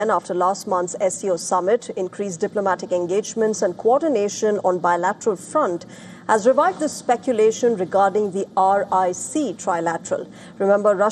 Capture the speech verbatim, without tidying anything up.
And after last month's S C O summit, increased diplomatic engagements and coordination on bilateral front has revived the speculation regarding the R I C trilateral. Remember, Russia